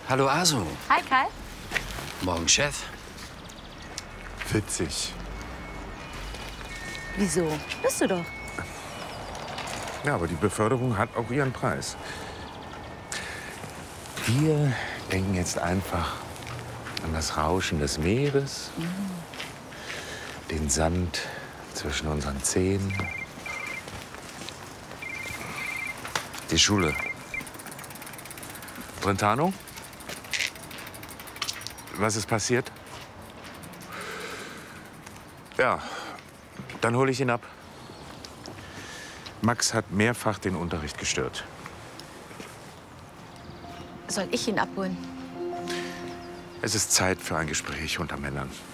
Hallo Asu. Hi Kai. Morgen Chef. Witzig. Wieso? Bist du doch. Ja, aber die Beförderung hat auch ihren Preis. Wir denken jetzt einfach an das Rauschen des Meeres, den Sand zwischen unseren Zehen, die Schule. Brentano? Was ist passiert? Ja, dann hole ich ihn ab. Max hat mehrfach den Unterricht gestört. Soll ich ihn abholen? Es ist Zeit für ein Gespräch unter Männern.